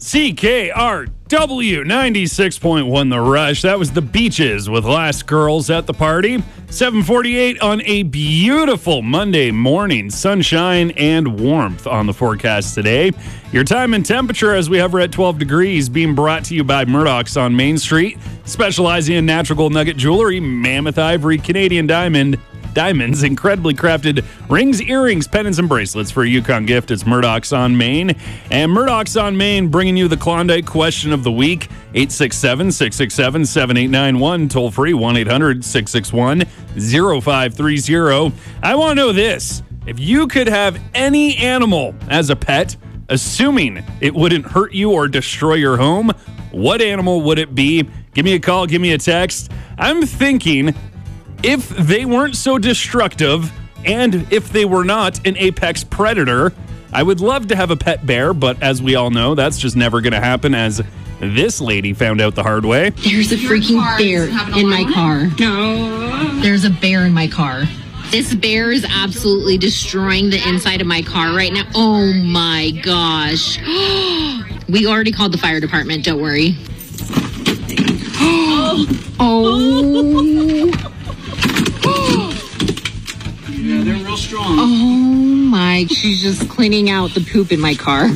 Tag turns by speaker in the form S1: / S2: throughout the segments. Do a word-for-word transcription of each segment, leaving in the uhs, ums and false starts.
S1: C K R W ninety-six point one The Rush. That was the Beaches with Last Girls at the Party. seven forty-eight on a beautiful Monday morning. Sunshine and warmth on the forecast today. Your time and temperature as we hover at twelve degrees, being brought to you by Murdoch's on Main Street, specializing in natural gold nugget jewelry, mammoth ivory, Canadian diamond, diamonds, incredibly crafted rings, earrings, pendants, and bracelets for a Yukon gift. It's Murdoch's on Main. And Murdoch's on Main bringing you the Klondike question of the week. eight six seven, six six seven, seven eight nine one. Toll free one eight hundred, six six one, zero five three zero. I want to know this. If you could have any animal as a pet, assuming it wouldn't hurt you or destroy your home, what animal would it be? Give me a call. Give me a text. I'm thinking, if they weren't so destructive, and if they were not an apex predator, I would love to have a pet bear, but as we all know, that's just never going to happen, as this lady found out the hard way.
S2: There's a freaking bear in my car. No. There's a bear in my car. This bear is absolutely destroying the inside of my car right now. Oh my gosh. We already called the fire department, don't worry. Oh.
S3: Yeah, they're real strong.
S2: Oh my, she's just cleaning out the poop in my car.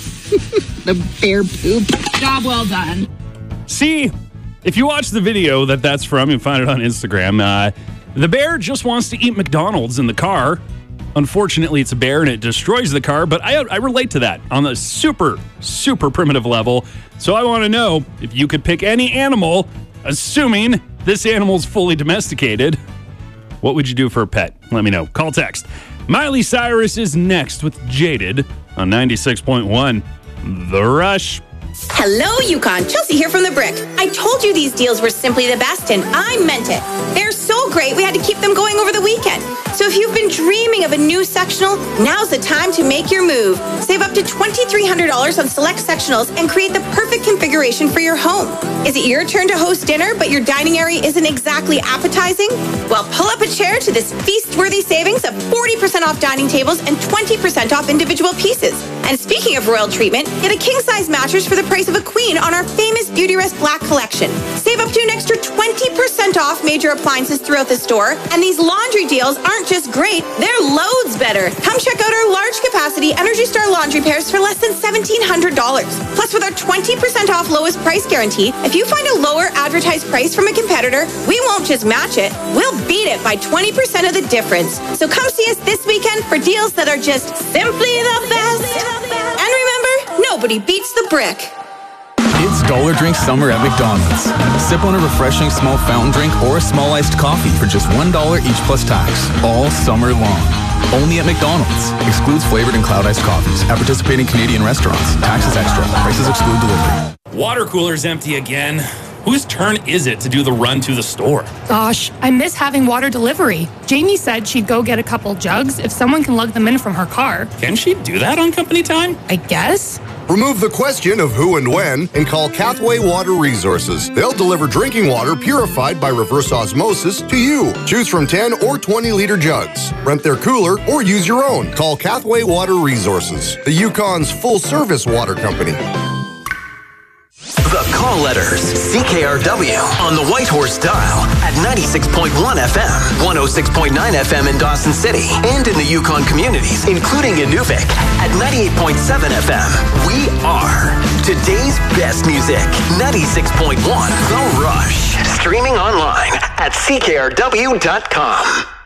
S2: The bear poop.
S3: Job well done.
S1: See, if you watch the video that that's from, you find it on Instagram. Uh, the bear just wants to eat McDonald's in the car. Unfortunately, it's a bear and it destroys the car, but I, I relate to that on a super, super primitive level. So I want to know if you could pick any animal, assuming this animal's fully domesticated, what would you do for a pet? Let me know. Call, text. Miley Cyrus is next with Jaded on ninety-six point one The Rush.
S4: Hello, Yukon. Chelsea here from The Brick. I told you these deals were simply the best, and I meant it. They're so great, we had to keep them going over the weekend. So if you've been dreaming of a new sectional, now's the time to make your move. Save up to twenty-three hundred dollars on select sectionals and create the perfect configuration for your home. Is it your turn to host dinner, but your dining area isn't exactly appetizing? Well, pull up a chair to this feast-worthy savings of forty percent off dining tables and twenty percent off individual pieces. And speaking of royal treatment, get a king-size mattress for the price of a queen on our famous Beautyrest Black collection. Save up to an extra twenty percent off major appliances throughout the store. And these laundry deals aren't just great, they're loads better. Come check out our large capacity Energy Star laundry pairs for less than seventeen hundred dollars. Plus, with our twenty percent off lowest price guarantee, if you find a lower advertised price from a competitor, we won't just match it, we'll beat it by twenty percent of the difference. So come see us this weekend for deals that are just simply the best. And remember, nobody beats The Brick.
S5: It's Dollar Drink Summer at McDonald's. Sip on a refreshing small fountain drink or a small iced coffee for just one dollar each plus tax, all summer long. Only at McDonald's. Excludes flavored and cloud iced coffees. At participating Canadian restaurants. Taxes extra. Prices exclude delivery.
S1: Water cooler's empty again. Whose turn is it to do the run to the store?
S6: Gosh, I miss having water delivery. Jamie said she'd go get a couple jugs if someone can lug them in from her car.
S1: Can she do that on company time?
S6: I guess.
S7: Remove the question of who and when and call Cathway Water Resources. They'll deliver drinking water purified by reverse osmosis to you. Choose from ten or twenty liter jugs. Rent their cooler or use your own. Call Cathway Water Resources, the Yukon's full-service water company.
S8: The Call Letters, C K R W on the Whitehorse dial at ninety-six point one F M, one oh six point nine F M in Dawson City, and in the Yukon communities, including Inuvik at ninety-eight point seven F M. We are today's best music, ninety-six point one The Rush. Streaming online at C K R W dot com.